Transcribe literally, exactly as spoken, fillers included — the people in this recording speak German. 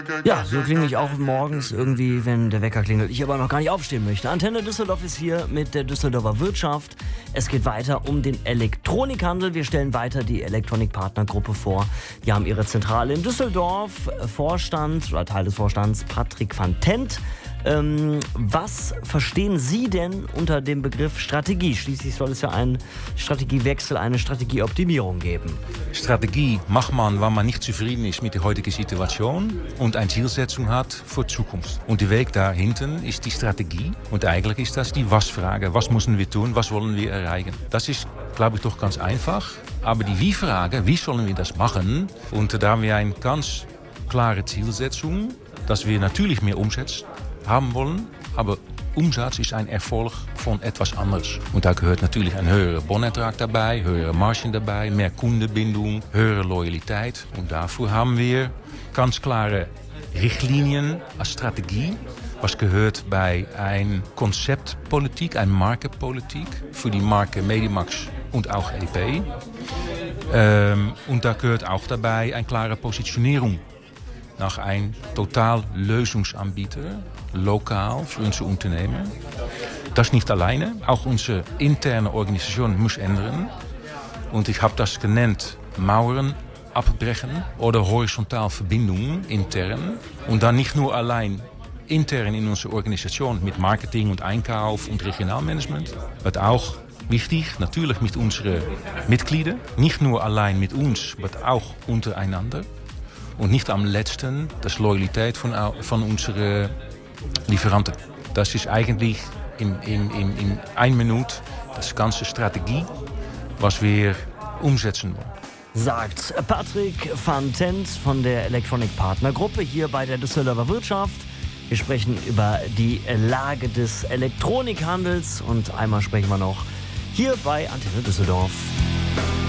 Ja, so klinge ich auch morgens irgendwie, wenn der Wecker klingelt. Ich aber noch gar nicht aufstehen möchte. Antenne Düsseldorf ist hier mit der Düsseldorfer Wirtschaft. Es geht weiter um den Elektronikhandel. Wir stellen weiter die Elektronikpartnergruppe vor. Die haben ihre Zentrale in Düsseldorf. Vorstand oder Teil des Vorstands Patrick van Tent. Ähm, was verstehen Sie denn unter dem Begriff Strategie? Schließlich soll es ja einen Strategiewechsel, eine Strategieoptimierung geben. Strategie macht man, wenn man nicht zufrieden ist mit der heutigen Situation und eine Zielsetzung hat für die Zukunft. Und der Weg da hinten ist die Strategie. Und eigentlich ist das die Was-Frage. Was müssen wir tun? Was wollen wir erreichen? Das ist, glaube ich, doch ganz einfach. Aber die Wie-Frage, wie sollen wir das machen? Und da haben wir eine ganz klare Zielsetzung, dass wir natürlich mehr Umsatz haben wollen, aber Umsatz ist ein Erfolg von etwas anderes. Und da gehört natürlich ein höherer Bonertrag dabei, höhere Margen dabei, mehr Kundenbindung, höhere Loyalität. Und dafür haben wir ganz klare Richtlinien als Strategie. Was gehört bei ein Konzeptpolitik, ein Markenpolitik für die Marke Medimax und auch E P. Ähm, und da gehört auch dabei eine klare Positionierung nach ein total Lösungsanbieter, lokal für unsere Unternehmen. Das nicht alleine, auch unsere interne Organisation muss ändern. Und ich habe das genannt, Mauern abbrechen oder horizontal Verbindungen intern. Und dann nicht nur allein intern in unserer Organisation mit Marketing und Einkauf und Regionalmanagement, aber auch wichtig, natürlich mit unseren Mitgliedern, nicht nur allein mit uns, aber auch untereinander. Und nicht am letzten das Loyalität von, von unseren Lieferanten. Das ist eigentlich in, in, in, in einer Minute das ganze Strategie, was wir umsetzen wollen. Sagt Patrick van Tent von der Elektronikpartnergruppe hier bei der Düsseldorfer Wirtschaft. Wir sprechen über die Lage des Elektronikhandels und einmal sprechen wir noch hier bei Antenne Düsseldorf.